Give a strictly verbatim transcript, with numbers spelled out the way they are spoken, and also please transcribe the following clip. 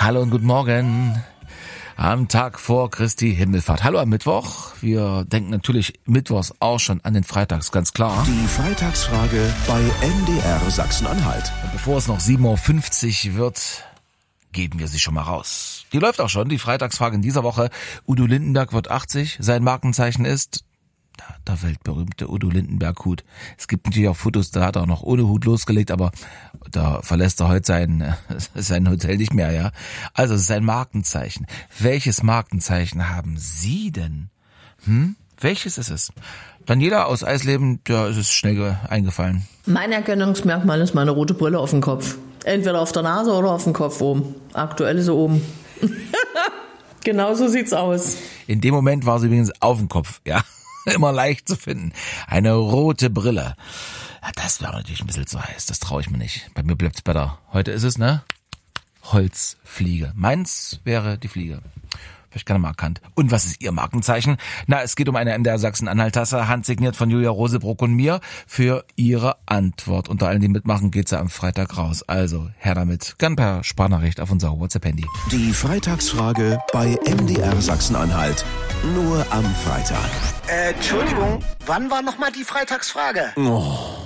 Hallo und guten Morgen. Am Tag vor Christi Himmelfahrt. Hallo am Mittwoch. Wir denken natürlich mittwochs auch schon an den Freitags, ganz klar. Die Freitagsfrage bei M D R Sachsen-Anhalt. Und bevor es noch sieben Uhr fünfzig wird, geben wir sie schon mal raus. Die läuft auch schon, die Freitagsfrage in dieser Woche. Udo Lindenberg wird achtzig. Sein Markenzeichen ist der weltberühmte Udo Lindenberg-Hut. Es gibt natürlich auch Fotos, da hat er auch noch ohne Hut losgelegt, aber da verlässt er heute sein, sein Hotel nicht mehr, ja. Also es ist ein Markenzeichen. Welches Markenzeichen haben Sie denn? Hm? Welches ist es? Daniela aus Eisleben, da ist es schnell eingefallen. Mein Erkennungsmerkmal ist meine rote Brille auf dem Kopf. Entweder auf der Nase oder auf dem Kopf oben. Aktuell ist sie oben. Genau so sieht's aus. In dem Moment war sie übrigens auf dem Kopf, ja. Immer leicht zu finden. Eine rote Brille. Ja, das wäre natürlich ein bisschen zu heiß. Das traue ich mir nicht. Bei mir bleibt's besser. Heute ist es, ne? Holzfliege. Meins wäre die Fliege. Vielleicht keiner mal erkannt. Und was ist Ihr Markenzeichen? Na, es geht um eine M D R Sachsen-Anhalt-Tasse, handsigniert von Julia Rosebrock und mir. Für Ihre Antwort. Unter allen, die mitmachen, geht's ja am Freitag raus. Also, her damit. Gern per Sprachnachricht auf unser WhatsApp-Handy. Die Freitagsfrage bei M D R Sachsen-Anhalt. Nur am Freitag. Äh, Entschuldigung, wann war nochmal die Freitagsfrage? Oh.